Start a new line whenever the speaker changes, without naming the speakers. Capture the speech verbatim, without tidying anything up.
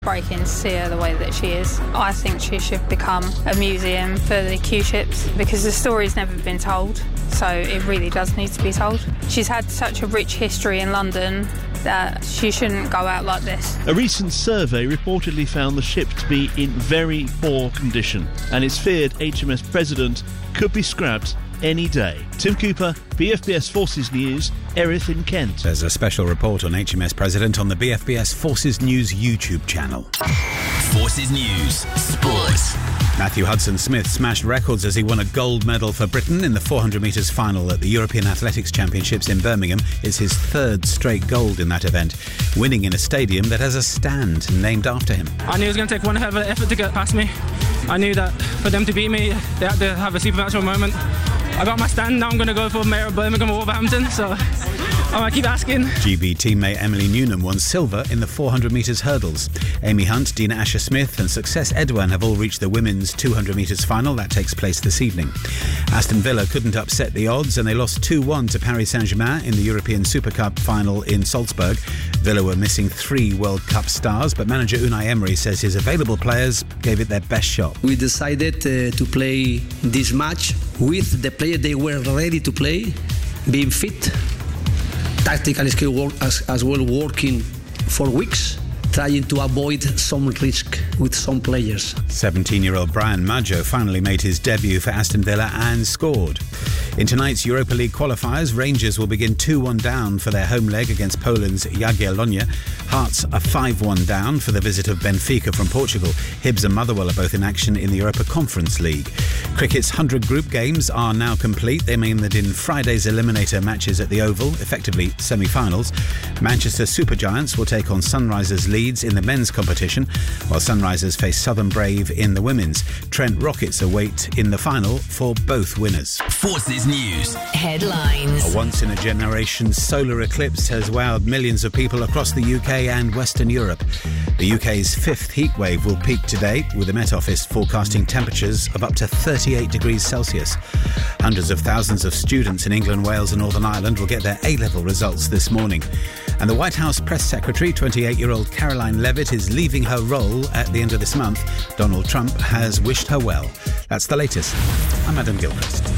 heartbreaking to see her the way that she is. I think she should become a museum for the Q-ships because the story's never been told, so it really does need to be told. She's had such a rich history in London that she shouldn't go out like this.
A recent survey reportedly found the ship to be in very poor condition, and it's feared H M S President could be scrapped any day. Tim Cooper, B F B S Forces News, Erith in Kent.
There's a special report on H M S President on the B F B S Forces News YouTube channel.
Forces News Sports.
Matthew Hudson-Smith smashed records as he won a gold medal for Britain in the four hundred metres final at the European Athletics Championships in Birmingham. It's his third straight gold in that event, winning in a stadium that has a stand named after him.
I knew it was going to take one hell of an effort to get past me. I knew that for them to beat me, they had to have a supernatural moment. I got my stand, now I'm going to go for Mayor of Birmingham or Wolverhampton, so I'm going to keep asking.
G B teammate Emily Newnham won silver in the four hundred metres hurdles. Amy Hunt, Dina Asher-Smith and Success Edouin have all reached the women's two hundred metres final. That takes place this evening. Aston Villa couldn't upset the odds and they lost two one to Paris Saint-Germain in the European Super Cup final in Salzburg. Villa were missing three World Cup stars, but manager Unai Emery says his available players gave it their best shot.
We decided uh, to play this match with the players they were ready to play, being fit, tactical skill work as, as well, working for weeks, trying to avoid some risk with some players.
seventeen-year-old Brian Maggio finally made his debut for Aston Villa and scored. In tonight's Europa League qualifiers, Rangers will begin two one down for their home leg against Poland's Jagiellonia. Hearts are five one down for the visit of Benfica from Portugal. Hibs and Motherwell are both in action in the Europa Conference League. Cricket's one hundred group games are now complete. They mean that in Friday's eliminator matches at the Oval, effectively semi-finals, Manchester Supergiants will take on Sunrisers Leeds in the men's competition, while Sunrisers face Southern Brave in the women's. Trent Rockets await in the final for both winners.
Forces News
headlines.
A once-in-a-generation solar eclipse has wowed millions of people across the U K and Western Europe. The U K's fifth heatwave will peak today, with the Met Office forecasting temperatures of up to thirty-eight degrees Celsius. Hundreds of thousands of students in England, Wales and Northern Ireland will get their A-level results this morning. And the White House press secretary, twenty-eight-year-old Caroline Levitt, is leaving her role at the end of this month. Donald Trump has wished her well. That's the latest. I'm Adam Gilchrist.